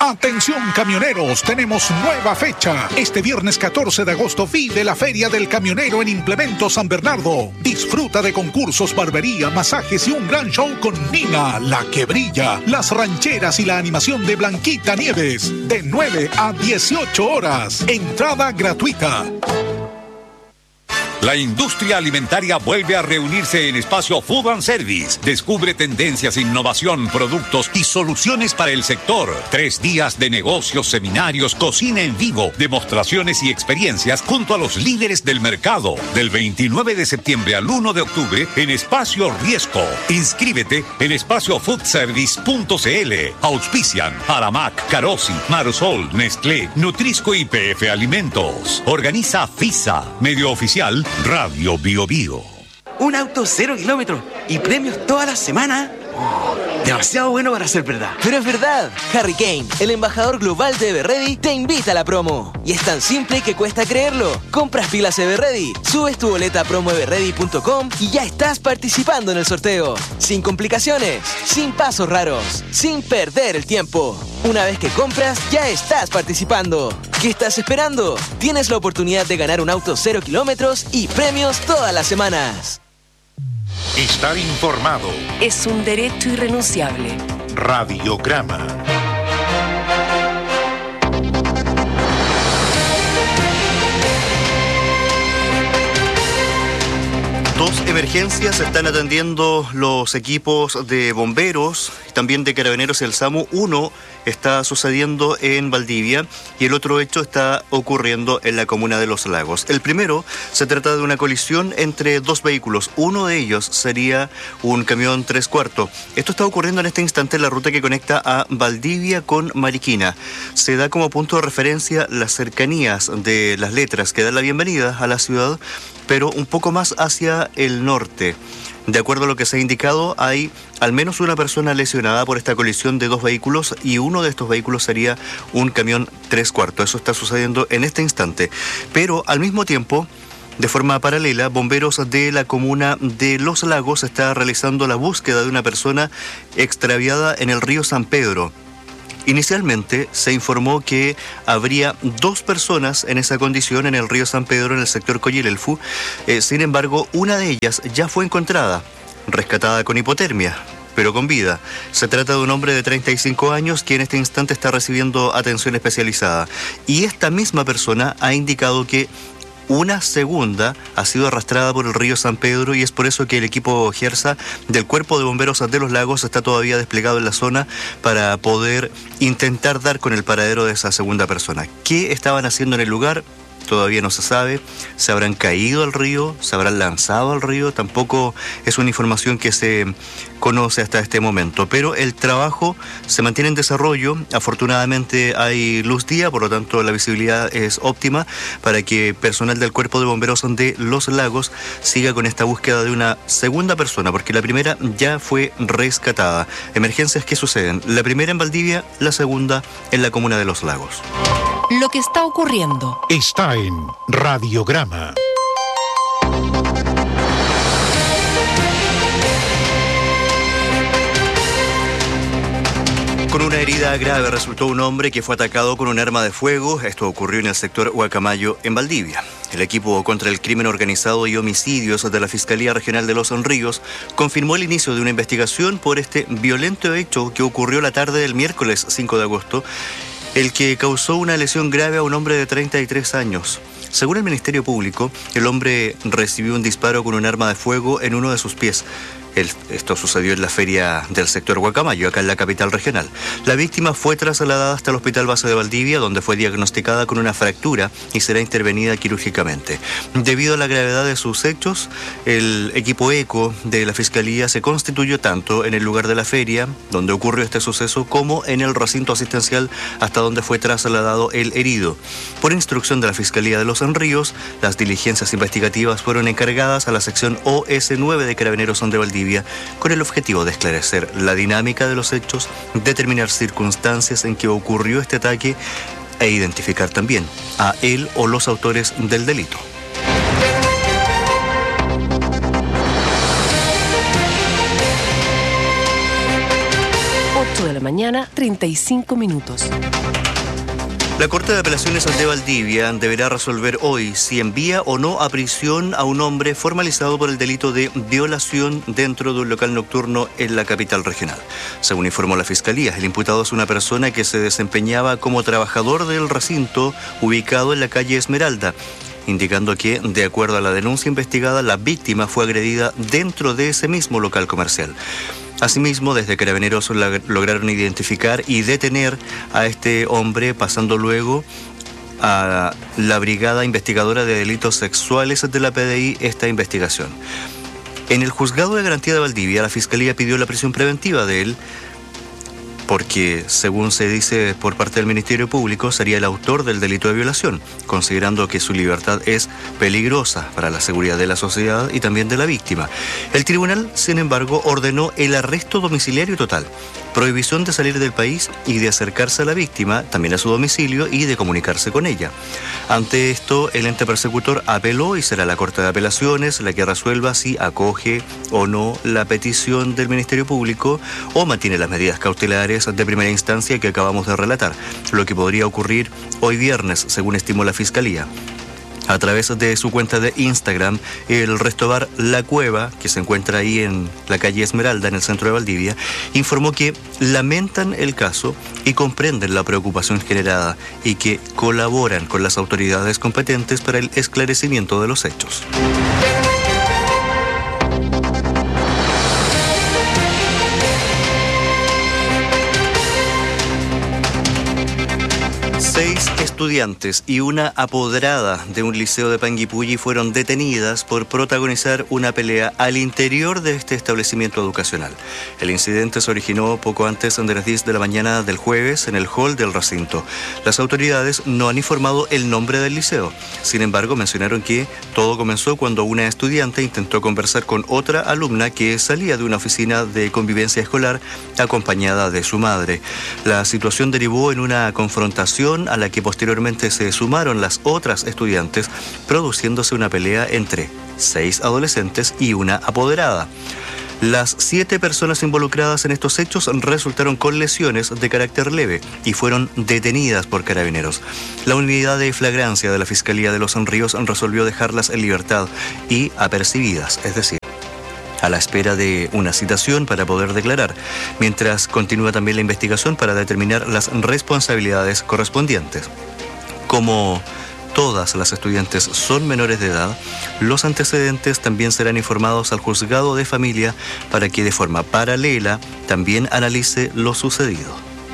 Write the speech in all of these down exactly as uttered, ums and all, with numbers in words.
Atención camioneros, tenemos nueva fecha. Este viernes catorce de agosto vive la Feria del Camionero en Implemento San Bernardo. Disfruta de concursos, barbería, masajes y un gran show con Nina, la que brilla, las rancheras y la animación de Blanquita Nieves. De nueve a dieciocho horas. Entrada gratuita. La industria alimentaria vuelve a reunirse en Espacio Food and Service. Descubre tendencias, innovación, productos y soluciones para el sector. Tres días de negocios, seminarios, cocina en vivo, demostraciones y experiencias junto a los líderes del mercado. Del veintinueve de septiembre al uno de octubre en Espacio Riesco. Inscríbete en espacio food service punto c l. Auspician Aramac, Carosi, Marsol, Nestlé, Nutrisco y P F Alimentos. Organiza FISA, medio oficial Radio Bio Bio. Un auto cero kilómetros y premios toda la semana. Oh, demasiado bueno para ser verdad. Pero es verdad. Harry Kane, el embajador global de Everready, te invita a la promo. Y es tan simple que cuesta creerlo. Compras pilas Everready, subes tu boleta a promo everready punto com y ya estás participando en el sorteo. Sin complicaciones, sin pasos raros, sin perder el tiempo. Una vez que compras, ya estás participando. ¿Qué estás esperando? Tienes la oportunidad de ganar un auto cero kilómetros y premios todas las semanas. Estar informado es un derecho irrenunciable. Radiograma. Dos emergencias están atendiendo los equipos de bomberos, también de Carabineros y el SAMU. Uno está sucediendo en Valdivia y el otro hecho está ocurriendo en la comuna de Los Lagos. El primero se trata de una colisión entre dos vehículos. Uno de ellos sería un camión tres cuartos. Esto está ocurriendo en este instante en la ruta que conecta a Valdivia con Mariquina. Se da como punto de referencia las cercanías de Las Letras que dan la bienvenida a la ciudad, pero un poco más hacia el norte. De acuerdo a lo que se ha indicado, hay al menos una persona lesionada por esta colisión de dos vehículos y uno de estos vehículos sería un camión tres cuartos. Eso está sucediendo en este instante. Pero al mismo tiempo, de forma paralela, bomberos de la comuna de Los Lagos está realizando la búsqueda de una persona extraviada en el río San Pedro. Inicialmente se informó que habría dos personas en esa condición en el río San Pedro, en el sector Coyelelfu. Eh, sin embargo, una de ellas ya fue encontrada, rescatada con hipotermia, pero con vida. Se trata de un hombre de treinta y cinco años que en este instante está recibiendo atención especializada. Y esta misma persona ha indicado que una segunda ha sido arrastrada por el río San Pedro y es por eso que el equipo GERSA del Cuerpo de Bomberos de Los Lagos está todavía desplegado en la zona para poder intentar dar con el paradero de esa segunda persona. ¿Qué estaban haciendo en el lugar? Todavía no se sabe. ¿Se habrán caído al río? ¿Se habrán lanzado al río? Tampoco es una información que se conoce hasta este momento. Pero el trabajo se mantiene en desarrollo. Afortunadamente hay luz día, por lo tanto la visibilidad es óptima para que personal del Cuerpo de Bomberos de Los Lagos siga con esta búsqueda de una segunda persona, porque la primera ya fue rescatada. Emergencias que suceden. La primera en Valdivia, la segunda en la comuna de Los Lagos. Lo que está ocurriendo está en Radiograma. Con una herida grave resultó un hombre que fue atacado con un arma de fuego. Esto ocurrió en el sector Huacamayo, en Valdivia. El equipo contra el crimen organizado y homicidios de la Fiscalía Regional de Los Ríos confirmó el inicio de una investigación por este violento hecho que ocurrió la tarde del miércoles cinco de agosto, el que causó una lesión grave a un hombre de treinta y tres años. Según el Ministerio Público, el hombre recibió un disparo con un arma de fuego en uno de sus pies. El, esto sucedió en la feria del sector Huacamayo, acá en la capital regional. La víctima fue trasladada hasta el Hospital Base de Valdivia, donde fue diagnosticada con una fractura y será intervenida quirúrgicamente. Debido a la gravedad de sus hechos, el equipo ECO de la Fiscalía se constituyó tanto en el lugar de la feria, donde ocurrió este suceso, como en el recinto asistencial hasta donde fue trasladado el herido. Por instrucción de la Fiscalía de Los Ríos, las diligencias investigativas fueron encargadas a la sección O S nueve de Carabineros de Valdivia, con el objetivo de esclarecer la dinámica de los hechos, determinar circunstancias en que ocurrió este ataque e identificar también a él o los autores del delito. ocho de la la mañana, treinta y cinco minutos. La Corte de Apelaciones de Valdivia deberá resolver hoy si envía o no a prisión a un hombre formalizado por el delito de violación dentro de un local nocturno en la capital regional. Según informó la Fiscalía, el imputado es una persona que se desempeñaba como trabajador del recinto ubicado en la calle Esmeralda, indicando que, de acuerdo a la denuncia investigada, la víctima fue agredida dentro de ese mismo local comercial. Asimismo, desde Carabineros lograron identificar y detener a este hombre, pasando luego a la Brigada Investigadora de Delitos Sexuales de la P D I esta investigación. En el Juzgado de Garantía de Valdivia, la Fiscalía pidió la prisión preventiva de él, porque, según se dice por parte del Ministerio Público, sería el autor del delito de violación, considerando que su libertad es peligrosa para la seguridad de la sociedad y también de la víctima. El tribunal, sin embargo, ordenó el arresto domiciliario total, prohibición de salir del país y de acercarse a la víctima, también a su domicilio, y de comunicarse con ella. Ante esto, el ente persecutor apeló y será la Corte de Apelaciones la que resuelva si acoge o no la petición del Ministerio Público o mantiene las medidas cautelares de primera instancia que acabamos de relatar, lo que podría ocurrir hoy viernes, según estimó la Fiscalía. A través de su cuenta de Instagram, el restobar La Cueva, que se encuentra ahí en la calle Esmeralda, en el centro de Valdivia, informó que lamentan el caso y comprenden la preocupación generada y que colaboran con las autoridades competentes para el esclarecimiento de los hechos. Seis estudiantes y una apoderada de un liceo de Panguipulli fueron detenidas por protagonizar una pelea al interior de este establecimiento educacional. El incidente se originó poco antes de las diez de la mañana del jueves en el hall del recinto. Las autoridades no han informado el nombre del liceo. Sin embargo, mencionaron que todo comenzó cuando una estudiante intentó conversar con otra alumna que salía de una oficina de convivencia escolar acompañada de su madre. La situación derivó en una confrontación a la que posteriormente se sumaron las otras estudiantes, produciéndose una pelea entre seis adolescentes y una apoderada. Las siete personas involucradas en estos hechos resultaron con lesiones de carácter leve y fueron detenidas por Carabineros. La unidad de flagrancia de la Fiscalía de Los Ríos resolvió dejarlas en libertad y apercibidas, es decir, a la espera de una citación para poder declarar, mientras continúa también la investigación para determinar las responsabilidades correspondientes. Como todas las estudiantes son menores de edad, los antecedentes también serán informados al juzgado de familia para que de forma paralela también analice lo sucedido.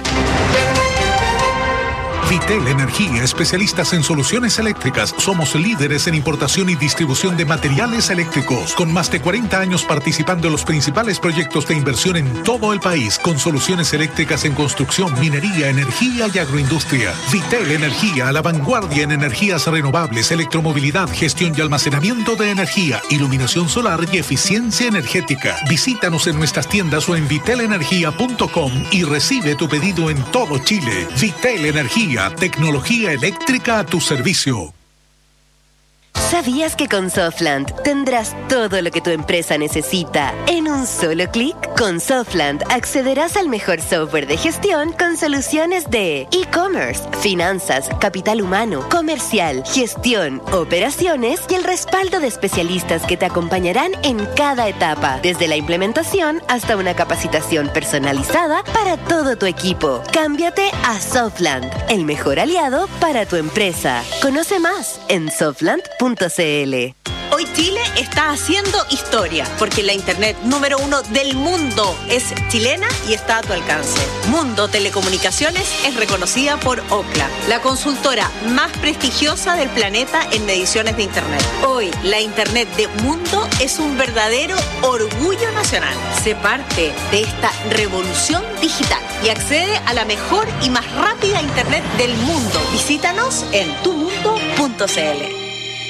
Vitel Energía, especialistas en soluciones eléctricas. Somos líderes en importación y distribución de materiales eléctricos, con más de cuarenta años participando en los principales proyectos de inversión en todo el país, con soluciones eléctricas en construcción, minería, energía y agroindustria. Vitel Energía, a la vanguardia en energías renovables, electromovilidad, gestión y almacenamiento de energía, iluminación solar y eficiencia energética. Visítanos en nuestras tiendas o en vitel energía punto com y recibe tu pedido en todo Chile. Vitel Energía, tecnología eléctrica a tu servicio. ¿Sabías que con Softland tendrás todo lo que tu empresa necesita en un solo clic? Con Softland accederás al mejor software de gestión con soluciones de e-commerce, finanzas, capital humano, comercial, gestión, operaciones y el respaldo de especialistas que te acompañarán en cada etapa, desde la implementación hasta una capacitación personalizada para todo tu equipo. Cámbiate a Softland, el mejor aliado para tu empresa. Conoce más en softland punto c l. Hoy Chile está haciendo historia, porque la internet número uno del mundo es chilena y está a tu alcance. Mundo Telecomunicaciones es reconocida por Ookla, la consultora más prestigiosa del planeta en mediciones de internet. Hoy, la internet de Mundo es un verdadero orgullo nacional. Sé parte de esta revolución digital y accede a la mejor y más rápida internet del mundo. Visítanos en tu mundo punto c l.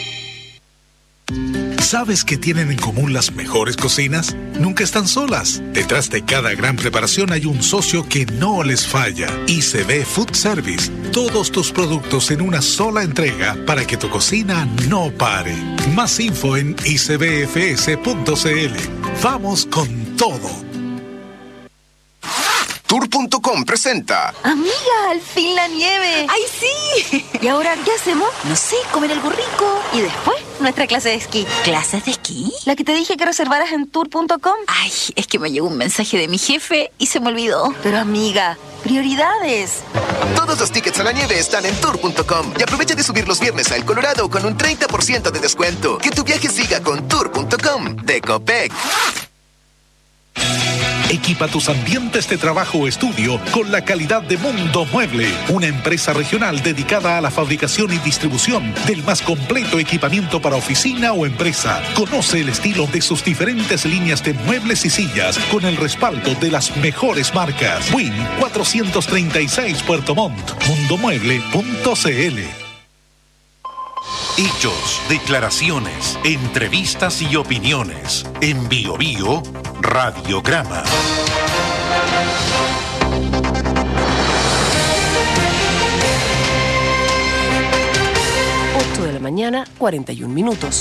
¿Sabes qué tienen en común las mejores cocinas? Nunca están solas. Detrás de cada gran preparación hay un socio que no les falla. I C B Food Service. Todos tus productos en una sola entrega para que tu cocina no pare. Más info en i c b f s punto c l. Vamos con todo. Tour punto com presenta. Amiga, al fin la nieve. ¡Ay, sí! ¿Y ahora qué hacemos? No sé, comer algo rico. Y después, nuestra clase de esquí. ¿Clases de esquí? La que te dije que reservaras en tour punto com. Ay, es que me llegó un mensaje de mi jefe y se me olvidó. Pero amiga, prioridades. Todos los tickets a la nieve están en Tour punto com y aprovecha de subir los viernes a El Colorado con un treinta por ciento de descuento. Que tu viaje siga con Tour punto com de Copec. Equipa tus ambientes de trabajo o estudio con la calidad de Mundo Mueble, una empresa regional dedicada a la fabricación y distribución del más completo equipamiento para oficina o empresa. Conoce el estilo de sus diferentes líneas de muebles y sillas con el respaldo de las mejores marcas. Win cuatrocientos treinta y seis Puerto Montt, mundomueble punto cl. Hechos, declaraciones, entrevistas y opiniones. En Bio Bio, Radiograma. ocho de la mañana, cuarenta y un minutos.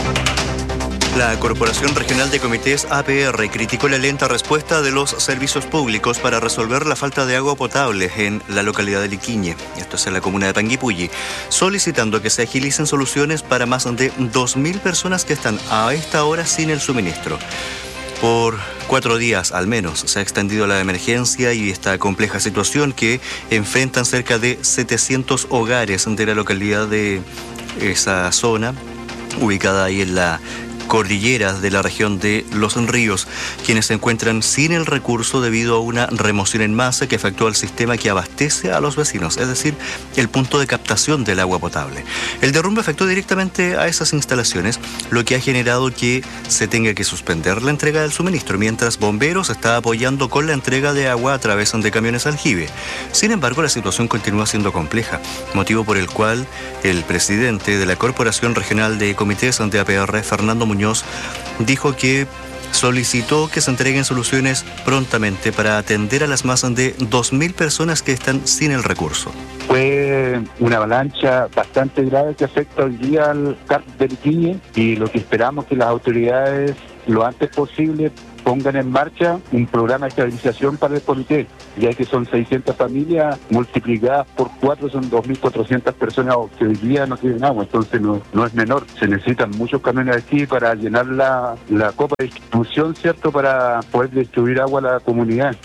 La Corporación Regional de Comités A P R criticó la lenta respuesta de los servicios públicos para resolver la falta de agua potable en la localidad de Liquiñe, esto es en la comuna de Panguipulli, solicitando que se agilicen soluciones para más de dos mil personas que están a esta hora sin el suministro. Por cuatro días al menos se ha extendido la emergencia y esta compleja situación que enfrentan cerca de setecientos hogares de la localidad de esa zona, ubicada ahí en la cordilleras de la región de Los Ríos, quienes se encuentran sin el recurso debido a una remoción en masa que afectó al sistema que abastece a los vecinos, es decir, el punto de captación del agua potable. El derrumbe afectó directamente a esas instalaciones, lo que ha generado que se tenga que suspender la entrega del suministro, mientras Bomberos está apoyando con la entrega de agua a través de camiones aljibe. Sin embargo, la situación continúa siendo compleja, motivo por el cual el presidente de la Corporación Regional de Comités de A P R, Fernando Muñoz, dijo que solicitó que se entreguen soluciones prontamente para atender a las más de dos mil personas que están sin el recurso. Fue una avalancha bastante grave que afecta hoy día al C A R de Liquiñe y lo que esperamos es que las autoridades lo antes posible pongan en marcha un programa de estabilización para el comité, ya que son seiscientas familias, multiplicadas por cuatro son dos mil cuatrocientas personas que hoy día no tienen agua, entonces no, no es menor. Se necesitan muchos camiones aquí para llenar la, la copa de distribución, ¿cierto?, para poder distribuir agua a la comunidad.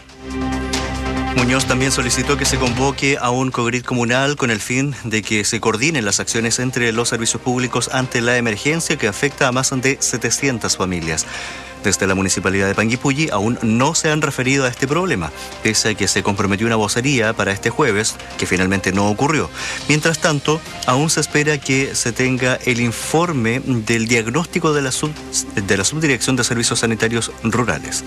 Muñoz también solicitó que se convoque a un cogrid comunal con el fin de que se coordinen las acciones entre los servicios públicos ante la emergencia que afecta a más de setecientas familias. Desde la Municipalidad de Panguipulli aún no se han referido a este problema, pese a que se comprometió una vocería para este jueves, que finalmente no ocurrió. Mientras tanto, aún se espera que se tenga el informe del diagnóstico de la, sub, de la Subdirección de Servicios Sanitarios Rurales.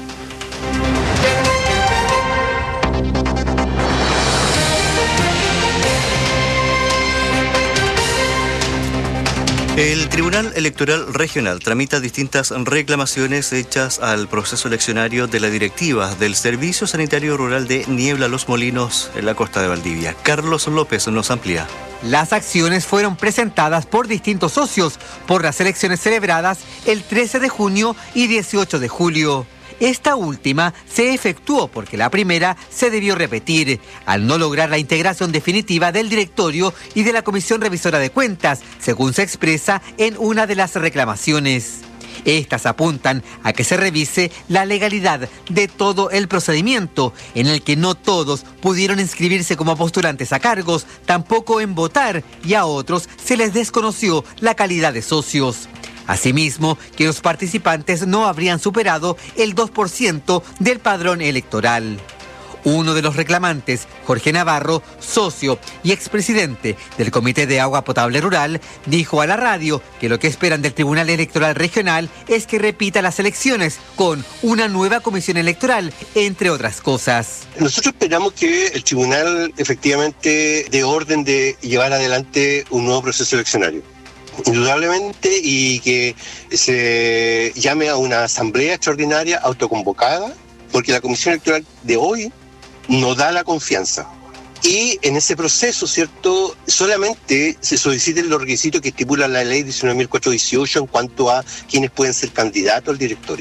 El Tribunal Electoral Regional tramita distintas reclamaciones hechas al proceso eleccionario de la directiva del Servicio Sanitario Rural de Niebla Los Molinos en la costa de Valdivia. Carlos López nos amplía. Las acciones fueron presentadas por distintos socios por las elecciones celebradas el trece de junio y dieciocho de julio. Esta última se efectuó porque la primera se debió repetir, al no lograr la integración definitiva del directorio y de la Comisión Revisora de Cuentas, según se expresa en una de las reclamaciones. Estas apuntan a que se revise la legalidad de todo el procedimiento, en el que no todos pudieron inscribirse como postulantes a cargos, tampoco en votar, y a otros se les desconoció la calidad de socios. Asimismo, que los participantes no habrían superado el dos por ciento del padrón electoral. Uno de los reclamantes, Jorge Navarro, socio y expresidente del Comité de Agua Potable Rural, dijo a la radio que lo que esperan del Tribunal Electoral Regional es que repita las elecciones con una nueva comisión electoral, entre otras cosas. Nosotros esperamos que el tribunal efectivamente dé orden de llevar adelante un nuevo proceso eleccionario. Indudablemente, y que se llame a una asamblea extraordinaria autoconvocada, porque la comisión electoral de hoy no da la confianza. Y en ese proceso, ¿cierto?, solamente se soliciten los requisitos que estipula la ley diecinueve mil cuatrocientos dieciocho en cuanto a quienes pueden ser candidatos al directorio.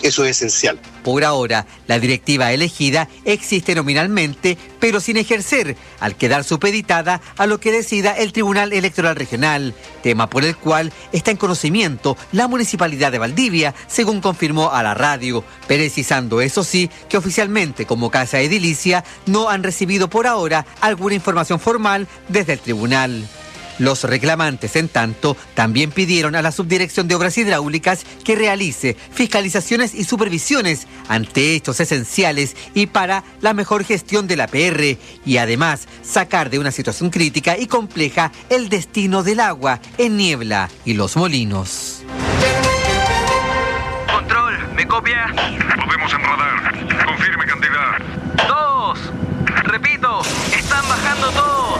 Eso es esencial. Por ahora, la directiva elegida existe nominalmente, pero sin ejercer, al quedar supeditada a lo que decida el Tribunal Electoral Regional, tema por el cual está en conocimiento la Municipalidad de Valdivia, según confirmó a la radio, precisando eso sí que oficialmente como casa edilicia no han recibido por ahora alguna información formal desde el tribunal. Los reclamantes, en tanto, también pidieron a la Subdirección de Obras Hidráulicas que realice fiscalizaciones y supervisiones ante hechos esenciales y para la mejor gestión de la P R y además sacar de una situación crítica y compleja el destino del agua en Niebla y Los Molinos. Control, ¿me copia? Podemos en radar. Confirme cantidad. Dos. Repito, están bajando todos.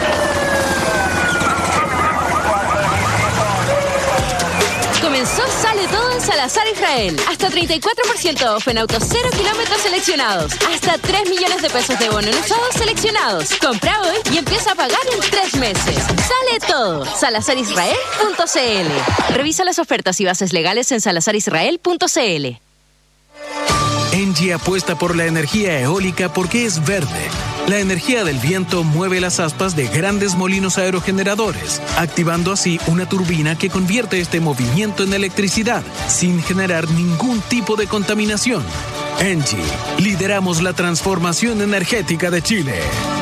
Comenzó Sale Todo en Salazar Israel. Hasta treinta y cuatro por ciento off en autos cero kilómetros seleccionados. Hasta tres millones de pesos de bono en usados seleccionados. Compra hoy y empieza a pagar en tres meses. Sale Todo. salazar israel punto c l. Revisa las ofertas y bases legales en salazar israel punto c l. Engie apuesta por la energía eólica porque es verde. La energía del viento mueve las aspas de grandes molinos aerogeneradores, activando así una turbina que convierte este movimiento en electricidad, sin generar ningún tipo de contaminación. Engie, lideramos la transformación energética de Chile.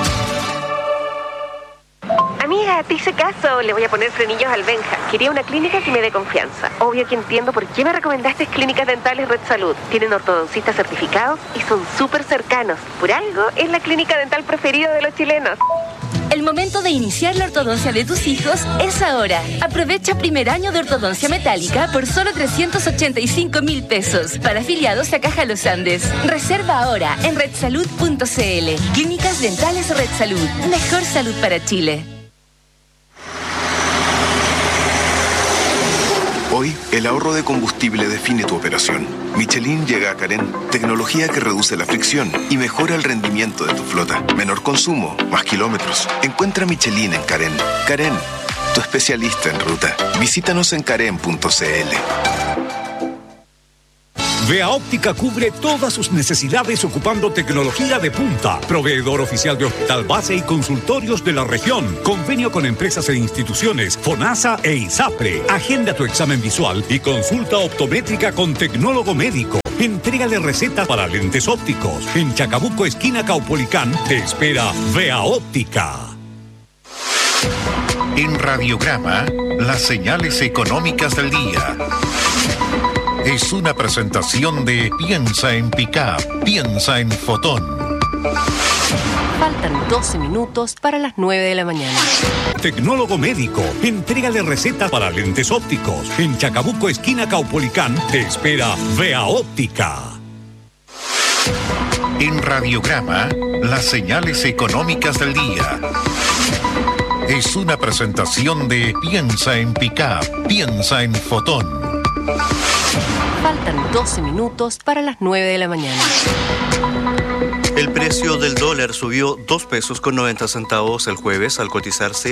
Amiga, te hice caso. Le voy a poner frenillos al Benja. Quería una clínica que me dé confianza. Obvio que entiendo por qué me recomendaste Clínicas Dentales Red Salud. Tienen ortodoncistas certificados y son súper cercanos. Por algo, es la clínica dental preferida de los chilenos. El momento de iniciar la ortodoncia de tus hijos es ahora. Aprovecha primer año de ortodoncia metálica por solo trescientos ochenta y cinco mil pesos. Para afiliados a Caja Los Andes. Reserva ahora en red salud punto c l. Clínicas Dentales Red Salud. Mejor salud para Chile. Hoy, el ahorro de combustible define tu operación. Michelin llega a Carén, tecnología que reduce la fricción y mejora el rendimiento de tu flota. Menor consumo, más kilómetros. Encuentra Michelin en Carén. Carén, tu especialista en ruta. Visítanos en carén punto c l. Vea Óptica cubre todas sus necesidades ocupando tecnología de punta. Proveedor oficial de hospital base y consultorios de la región. Convenio con empresas e instituciones, FONASA e ISAPRE. Agenda tu examen visual y consulta optométrica con tecnólogo médico. Entrégale recetas para lentes ópticos. En Chacabuco, esquina Caupolicán, te espera Vea Óptica. En Radiograma, las señales económicas del día. Es una presentación de Piensa en Pickup, piensa en Fotón. Faltan doce minutos para las nueve de la mañana. Tecnólogo médico, entrégale recetas para lentes ópticos. En Chacabuco, esquina Caupolicán, te espera Vea Óptica. En Radiograma, las señales económicas del día. Es una presentación de Piensa en Pickup, piensa en Fotón. Faltan doce minutos para las nueve de la mañana. El precio del dólar subió dos pesos con noventa centavos el jueves al cotizarse